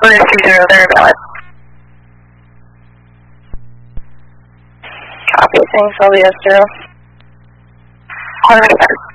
120, they're valid. Copy, thanks, LVS 0. 100%.